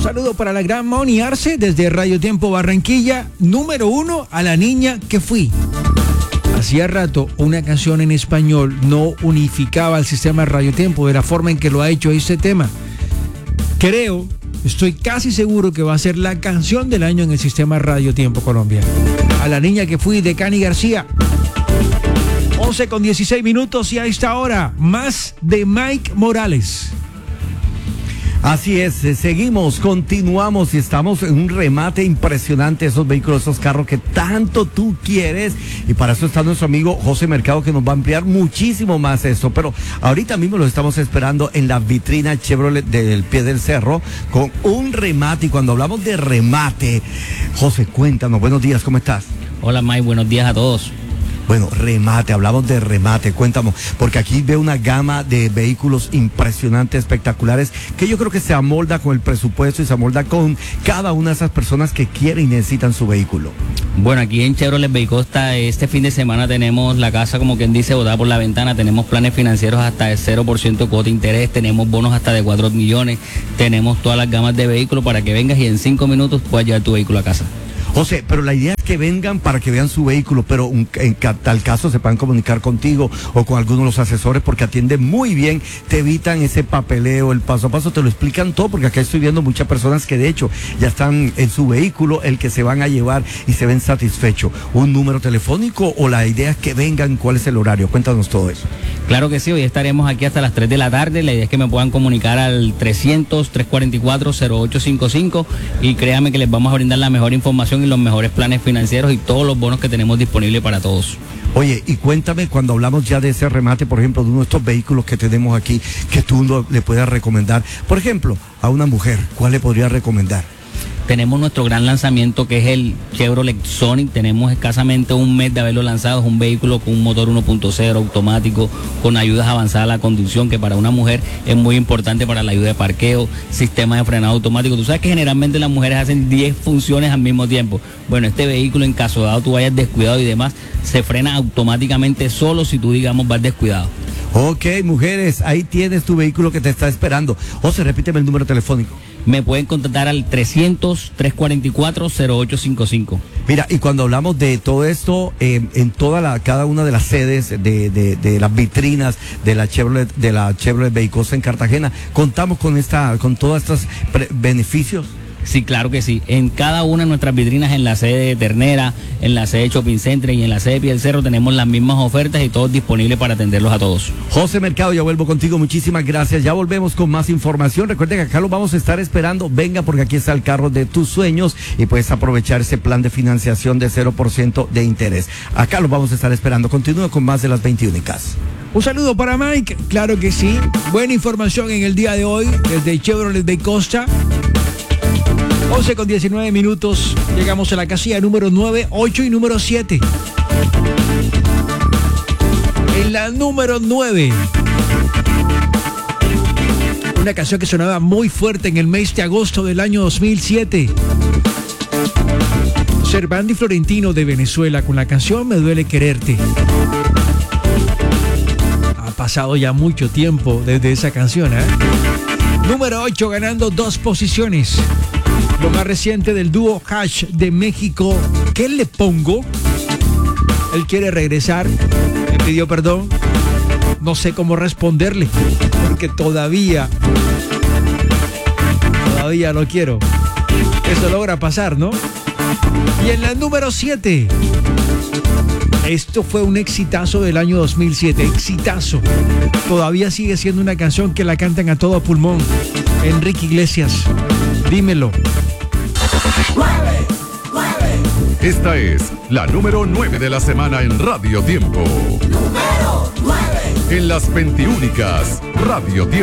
saludo para la gran Moni Arce desde Radio Tiempo Barranquilla. Número 1, a la niña que fui. Hacía rato una canción en español no unificaba el sistema Radio Tiempo de la forma en que lo ha hecho este tema. Estoy casi seguro que va a ser la canción del año en el sistema Radio Tiempo Colombia. A la niña que fui, de Cani García. 11:16 y a esta hora, más de Mike Morales. Así es, seguimos, continuamos y estamos en un remate impresionante de esos vehículos, esos carros que tanto tú quieres, y para eso está nuestro amigo José Mercado, que nos va a ampliar muchísimo más esto, pero ahorita mismo lo estamos esperando en la vitrina Chevrolet del Pie del Cerro con un remate. Y cuando hablamos de remate, José, cuéntanos, buenos días, ¿cómo estás? Hola Mike, buenos días a todos. Bueno, remate, hablamos de remate, cuéntame, porque aquí veo una gama de vehículos impresionantes, espectaculares, que yo creo que se amolda con el presupuesto y se amolda con cada una de esas personas que quieren y necesitan su vehículo. Bueno, aquí en Chevrolet Baycosta este fin de semana tenemos la casa, como quien dice, botada por la ventana. Tenemos planes financieros hasta de 0% cuota de interés, tenemos bonos hasta de 4 millones, tenemos todas las gamas de vehículos para que vengas y en 5 minutos puedas llevar tu vehículo a casa. José, pero la idea es que vengan para que vean su vehículo, pero en tal caso se puedan comunicar contigo o con alguno de los asesores, porque atienden muy bien, te evitan ese papeleo, el paso a paso, te lo explican todo, porque acá estoy viendo muchas personas que de hecho ya están en su vehículo, el que se van a llevar y se ven satisfechos. ¿Un número telefónico o la idea es que vengan? ¿Cuál es el horario? Cuéntanos todo eso. Claro que sí, hoy estaremos aquí hasta las 3 de la tarde. La idea es que me puedan comunicar al 300-344-0855 y créanme que les vamos a brindar la mejor información y los mejores planes financieros y todos los bonos que tenemos disponibles para todos. Oye, y cuéntame, cuando hablamos ya de ese remate, por ejemplo, de uno de estos vehículos que tenemos aquí, que tú le puedas recomendar, por ejemplo, a una mujer, ¿cuál le podría recomendar? Tenemos nuestro gran lanzamiento, que es el Chevrolet Sonic. Tenemos escasamente un mes de haberlo lanzado. Es un vehículo con un motor 1.0 automático, con ayudas avanzadas a la conducción, que para una mujer es muy importante para la ayuda de parqueo, sistema de frenado automático. Tú sabes que generalmente las mujeres hacen 10 funciones al mismo tiempo. Bueno, este vehículo, en caso dado tú vayas descuidado y demás, se frena automáticamente solo si tú, digamos, vas descuidado. Ok, mujeres, ahí tienes tu vehículo que te está esperando. José, repíteme el número telefónico. Me pueden contactar al 300-344-0855. Mira, y cuando hablamos de todo esto, en cada una de las sedes de las vitrinas de la Chevrolet Baycosta en Cartagena, contamos con todos estos beneficios. Sí, claro que sí. En cada una de nuestras vitrinas, en la sede de Ternera, en la sede de Shopping Center y en la sede de Pie del Cerro, tenemos las mismas ofertas y todos disponibles para atenderlos a todos. José Mercado, ya vuelvo contigo. Muchísimas gracias. Ya volvemos con más información. Recuerden que acá lo vamos a estar esperando. Venga, porque aquí está el carro de tus sueños y puedes aprovechar ese plan de financiación de 0% de interés. Acá lo vamos a estar esperando. Continúa con más de las 20 únicas. Un saludo para Mike. Claro que sí. Buena información en el día de hoy desde Chevrolet Baycosta. 11:19. Llegamos a la casilla número 9, 8 y número 7. En la número 9, una canción que sonaba muy fuerte en el mes de agosto del año 2007. Servando y Florentino de Venezuela con la canción Me Duele Quererte. Ha pasado ya mucho tiempo desde esa canción, ¿eh? Número 8, ganando 2 posiciones. Lo más reciente del dúo Hash de México. ¿Qué le pongo? Él quiere regresar. Me pidió perdón. No sé cómo responderle, porque todavía no quiero. Eso logra pasar, ¿no? Y en la número 7. Esto fue un exitazo del año 2007. Exitazo. Todavía sigue siendo una canción que la cantan a todo pulmón. Enrique Iglesias. Dímelo. Esta es la número 9 de la semana en Radio Tiempo. Número 9. En las 20 únicas, Radio Tiempo.